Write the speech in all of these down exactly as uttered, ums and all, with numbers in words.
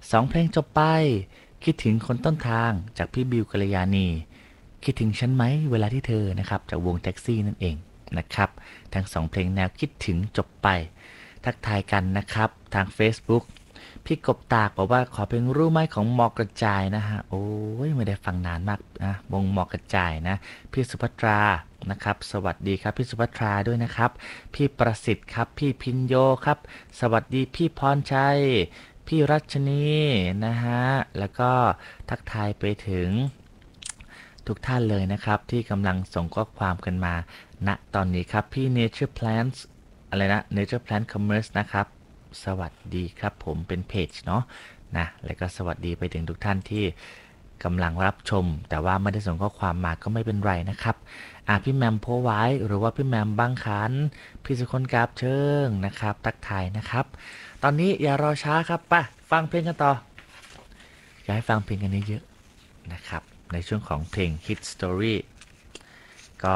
สองเพลงจบไปคิดถึงคนต้นทางจากพี่บิวกัลยาณีคิดถึงฉันไหมเวลาที่เธอนะครับจากวงแท็กซี่นั่นเองนะครับทั้งสองเพลงแนวคิดถึงจบไปทักทายกันนะครับทาง Facebook พี่กบตากบอกว่าขอเพลงรู้ไหมของหมอกกระจายนะฮะโอ้ยไม่ได้ฟังนานมากนะวงหมอกกระจายนะพี่สุภัทรานะครับสวัสดีครับพี่สุภัทราด้วยนะครับพี่ประสิทธิ์ครับพี่พินโยครับสวัสดีพี่พรชัยพี่รัชนีนะฮะแล้วก็ทักทายไปถึงทุกท่านเลยนะครับที่กำลังส่งข้อความกันมาณตอนนี้ครับพี่ Nature Plants อะไรนะ Nature Plant Commerce นะครับสวัสดีครับผมเป็นเพจเนาะนะแล้วก็สวัสดีไปถึงทุกท่านที่กำลังรับชมแต่ว่าไม่ได้ส่งข้อความมาก็ไม่เป็นไรนะครับอ่ะพี่แมมโพไว้หรือว่าพี่แมมบางขันพี่สุคนกราบเชิงนะครับทักทายนะครับตอนนี้อย่ารอช้าครับไปฟังเพลงกันต่ออยากให้ฟังเพลงกันเยอะๆนะครับในช่วงของเพลง Hit Story ก็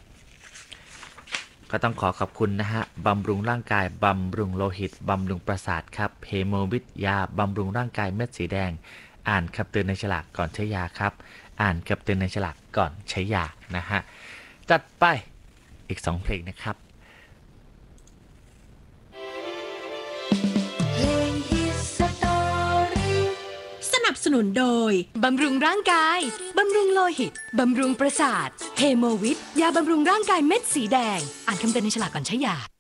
ก็ต้องขอขอบคุณนะฮะบำรุงร่างกายบำรุงโลหิตบำรุงประสาทครับเฮโมวิทยาบำรุงร่างกายเม็ดสีแดงอ่านคำเตือนในฉลากก่อนใช้ยาครับอ่านคำเตือนในฉลากก่อนใช้ยานะฮะจัดไปอีกสองเพลงนะครับสนับสนุนโดยบำรุงร่างกายบำรุงโลหิตบำรุงประสาทเฮโมวิทยาบำรุงร่างกายเม็ดสีแดงอ่านคำเตือนในฉลากก่อนใช้ยา